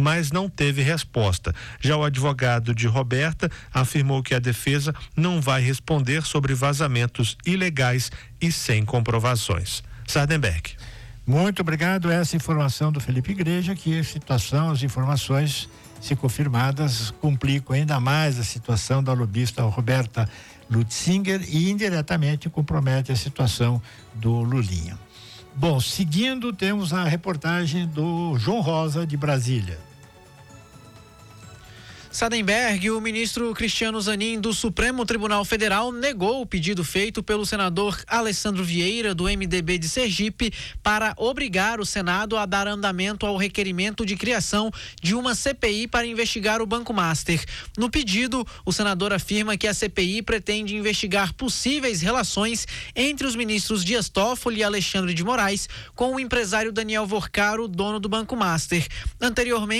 mas não teve resposta. Já o advogado de Roberta afirmou que a defesa não vai responder sobre vazamentos ilegais e sem comprovações. Sardenberg. Muito obrigado. Essa informação do Felipe Igreja, que a situação, as informações, se confirmadas, complicam ainda mais a situação da lobista Roberta Lutzinger e indiretamente compromete a situação do Lulinha. Bom, seguindo, temos a reportagem do João Rosa de Brasília. Sardenberg, o ministro Cristiano Zanin do Supremo Tribunal Federal negou o pedido feito pelo senador Alessandro Vieira, do MDB de Sergipe, para obrigar o Senado a dar andamento ao requerimento de criação de uma CPI para investigar o Banco Master. No pedido, o senador afirma que a CPI pretende investigar possíveis relações entre os ministros Dias Toffoli e Alexandre de Moraes com o empresário Daniel Vorcaro, dono do Banco Master. Anteriormente,